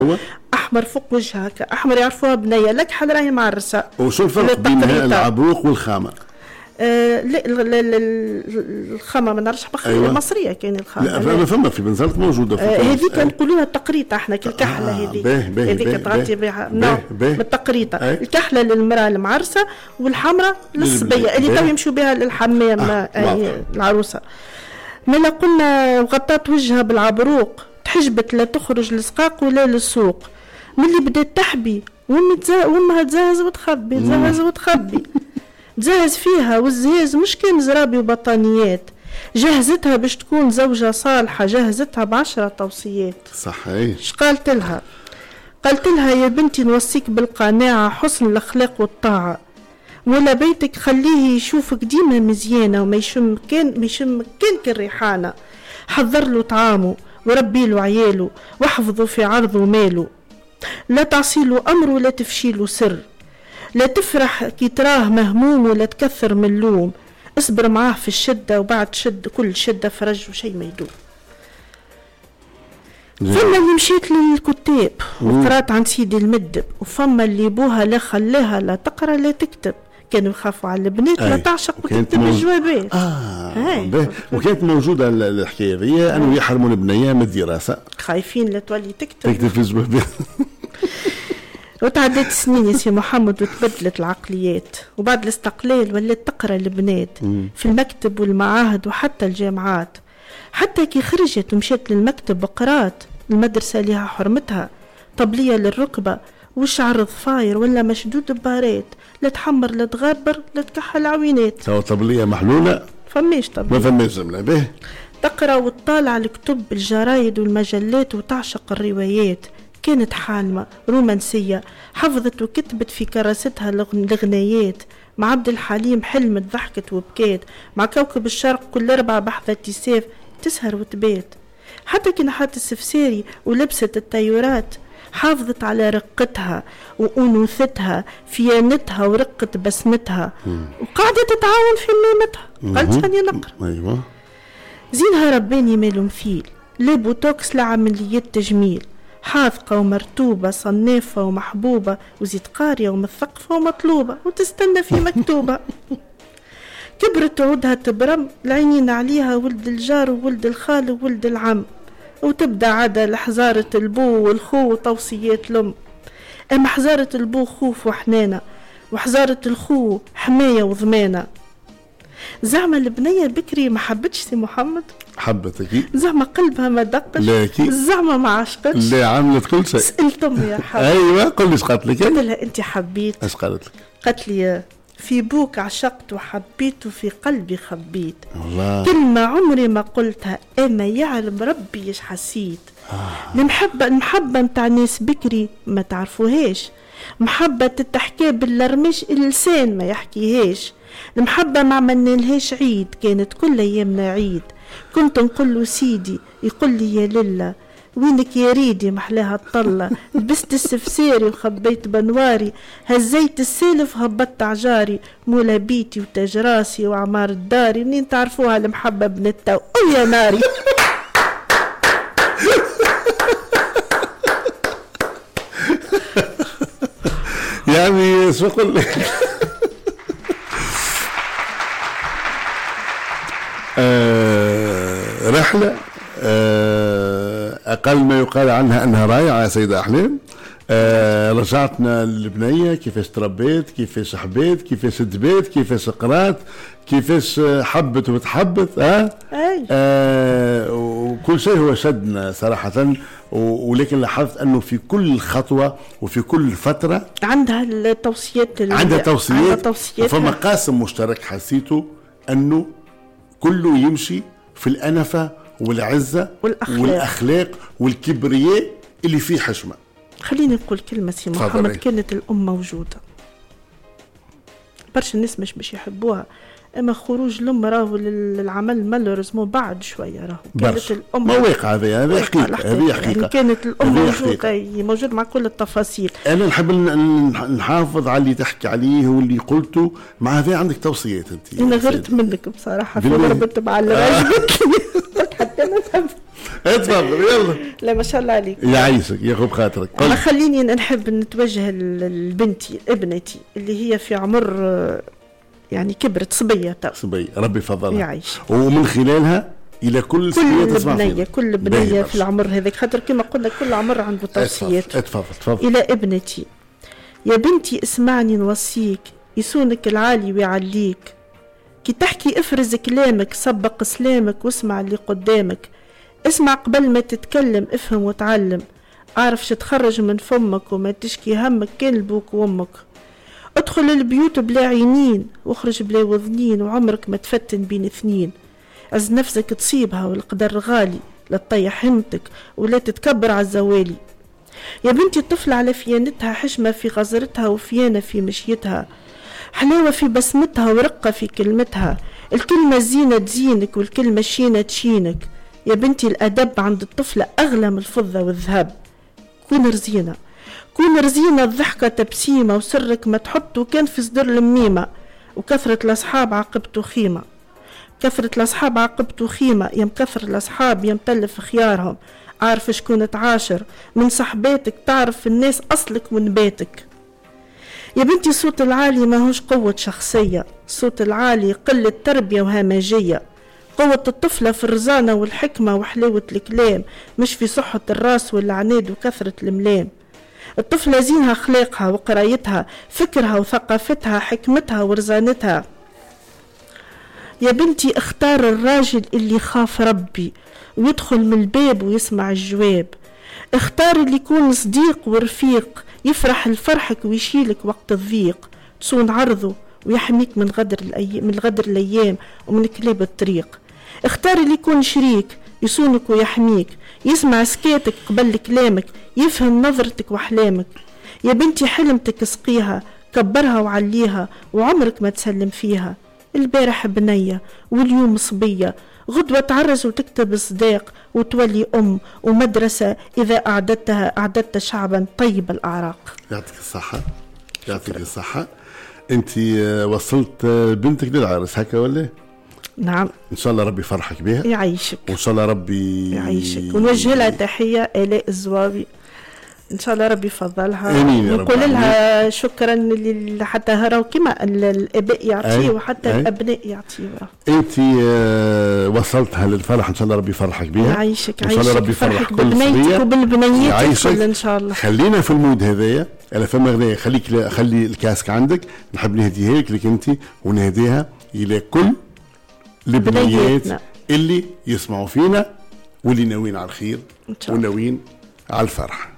احمر فوق وجهها احمر يعرفوها بنيه الكحل راهي معرسه. وشو الفرق بين العبروق والخامه؟ لا الخامه ما نعرفش أيوة. مصريه كان الخامه. لا فما في بنزرت موجوده في هذيك نقولوها التقريطه احنا كالكحله هذيك تغطي بها نوع من التقريطه. الكحله للمراه المعرسه والحمراء للصبيه اللي تو يمشوا بها للحمام العروسه. ملا قلنا غطات وجهها بالعبروق تحجبت لا تخرج للسقاق ولا للسوق. ملي بدات تحبي وامها تزهز وتخبي تزهز وتخبي تزهز فيها والزهاز مش كان زرابي وبطانيات. جهزتها باش تكون زوجة صالحة جهزتها ب10 توصيات. صحيح. اش قالت لها؟ قالت لها يا بنتي نوصيك بالقناعة حسن الأخلاق والطاعة ولا بيتك خليه يشوفك ديما مزيانة وما يشم كان كالريحانة. حضر له طعامه وربي له عياله واحفظه في عرضه ماله. لا تعصيله أمر ولا تفشيله سر. لا تفرح كي تراه مهموم ولا تكثر من اللوم. اصبر معاه في الشدة وبعد كل شدة فرج وشي ما يدوم. فما اللي مشيت للكتاب وقرات عن سيدي المدب وفما اللي بوها لا خلاها لا تقرأ لا تكتب. كانوا يخافوا على البنات لا تعشق وتكتب الجوابات. وكانت موجودة الحكاية ذي أنه يحرمون البنية من الدراسة خايفين لا تولي تكتب في الجوابات. وتعدت السنين يا سي محمد وتبدلت العقليات وبعد الاستقلال ولات تقرا البنات في المكتب والمعاهد وحتى الجامعات. حتى كي خرجت ومشيت للمكتب وقرات المدرسة لها حرمتها. طبلية للركبة وشعر ضفاير ولا مشدود ببارات لا تحمر لا تغربر لا تكحل عوينات. طبلية محلولة فماش طبلية ما فماش زملة به. تقرا وتطالع الكتب الجرايد والمجلات وتعشق الروايات. كانت حالمة رومانسية حفظت وكتبت في كراستها الغنايات. مع عبد الحليم حلمت ضحكت وبكات. مع كوكب الشرق كل 4 بحثة تساف تسهر وتبات. حتى كي نحات السفساري ولبست التيورات حافظت على رقتها وأنوثتها فيانتها ورقة بسمتها وقاعدة تتعاون في ميمتها. قالت هاني نقرأ. أيوة. زينها رباني ماله مثيل لا بوتوكس لا عمليات تجميل. حاذقة ومرتوبة صنافة ومحبوبة وزيد قارية ومثقفة ومطلوبة وتستنى في مكتوبة. كبرت عودها تبرم العينين عليها ولد الجار وولد الخال وولد العم. وتبدأ عادة لحزارة البو والخو وتوصيات الأم. أما حزارة البو خوف وحنانة وحزارة الخو حماية وضمانة. زعما البنية بكري ما حبتش سي محمد؟ حبت أكيد. زعما قلبها ما دقش؟ لا أكيد. زعما ما عشقتش؟ لا عملت كل شيء. سألت أمي يا حبيبي. أيوة قل ليش قالت لك؟ قلت لها أنت حبيت؟ إيش قالت لك؟ قالت لي في بوك عشقت وحبيت وفي قلبي خبيت. الله. كلمة عمري ما قلتها أما يعلم ربي إيش حسيت. المحبة متاع ناس بكري ما تعرفوهاش. محبة التحكي بالرمش اللسان ما يحكيهاش. المحبة ما عملنالهاش عيد كانت كل أيامنا عيد. كنت نقول له سيدي يقول لي يا لله وينك يا ريدي محلاها الطلة. لبست السفساري وخبيت بنواري هزيت السالف هبطت عجاري مولا بيتي وتجراسي وعمار الداري. منين تعرفوها المحبة بنتا يا ناري. يعني شو أقول لك. رحلة أقل ما يقال عنها أنها رائعة يا سيدة أحلام. رجعتنا للبنية كيفاش تربيت كيفاش حبيت كيفاش دبيت كيفاش قرات كيفاش حبت وتحبت. وكل شيء هو شدنا صراحة. ولكن لاحظت أنه في كل خطوة وفي كل فترة عندها التوصيات عندها توصيات فما قاسم مشترك حسيته أنه كله يمشي في الأنفة والعزة والأخلاق والكبرياء اللي فيه حشمة. خليني نقول كلمة سي محمد. كانت الأم موجودة برشا الناس مش باش يحبوها اما خروج الام راهو للعمل مالوريزمون بعد شويه راهو كانت الام مواقع هذه حقيقه يعني كانت الام موجوده مع كل التفاصيل. انا نحب نحافظ على اللي تحكي عليه واللي قلته. مع هذا عندك توصيات انت؟ انا غرت منك بصراحه في ضربت مع الراجل حتى انا اتفضل يلا. لا ما شاء الله عليك. يعيشك ياخذ بخاطرك. أنا خليني نحب نتوجه لبنتي ابنتي اللي هي في عمر يعني كبرت صبية. صبية ربي يفضلها. يعيش. ومن خلالها إلى كل بنية كل بنية في العمر هذاك، خاطر كما قلنا كل عمر عنده توصيات. اتفضل. إلى ابنتي: يا بنتي اسمعني نوصيك، يسونك العالي ويعليك، كي تحكي افرز كلامك، سبق سلامك واسمع اللي قدامك، اسمع قبل ما تتكلم، افهم وتعلم، اعرف تخرج من فمك وما تشكي همك كان لبوك وامك. ادخل البيوت بلا عينين واخرج بلا وذنين، وعمرك ما تفتن بين اثنين، عز نفسك تصيبها والقدر غالي، لا تطيح همتك ولا تتكبر على الزوالي. يا بنتي الطفل على فيانتها، حشمة في غزرتها وفيانة في مشيتها، حلاوة في بسمتها ورقة في كلمتها، الكلمة زينة تزينك والكلمة الشينة تشينك. يا بنتي الأدب عند الطفلة أغلى من الفضة والذهب. كون رزينة الضحكة تبسيمة، وسرك ما تحطه كان في صدر الميمة، وكثرة الأصحاب عقبته خيمة. يا مكثر الأصحاب يا متلف خيارهم، عارف شكون تعاشر من صحباتك، تعرف الناس أصلك ونباتك. يا بنتي الصوت العالي ماهوش قوة شخصية، الصوت العالي قلة تربية وهمجية. قوة الطفلة في الرزانة والحكمة وحلاوة الكلام، مش في صحة الراس والعناد وكثرة الملام. الطفلة زينها أخلاقها وقرايتها، فكرها وثقافتها، حكمتها ورزانتها. يا بنتي اختار الراجل اللي خاف ربي ويدخل من الباب ويسمع الجواب. اختار اللي يكون صديق ورفيق، يفرح لفرحك ويشيلك وقت الضيق، تصون عرضه ويحميك من غدر الأيام ومن كلاب الطريق. اختار اللي يكون شريك، يصونك ويحميك، يسمع سكاتك قبل كلامك، يفهم نظرتك وأحلامك. يا بنتي حلمتك اسقيها، كبرها وعليها، وعمرك ما تسلم فيها. البارح بنية واليوم صبية، غدوة تعرس وتكتب صداق، وتولي أم ومدرسة، إذا أعددت شعبا طيب الأعراق. يعطيك الصحة. أنت وصلت بنتك للعرس هكا ولا؟ نعم إن شاء الله ربي يفرحك بها. يعيشك. وإن شاء الله ربي يعيشك، ونوجه لها تحية آلاء الزوابي، إن شاء الله ربي يفضلها. آمين يا رب. نقول لها شكرا حتى هراو كما الآباء يعطيه وحتى الأبناء يعطيه. أنت وصلتها للفرح، إن شاء الله ربي يفرحك بها. يعيشك. إن شاء الله ربي يفرح كل ببنيتك وبالبنيات إن شاء الله. خلينا في المود هذايا، أنا فما غنية، خلي الكاسك عندك، نحب نهديها لك أنت ونهديها إلى كل البنيات اللي يسمعوا فينا واللي ناويين على الخير وناويين على الفرح.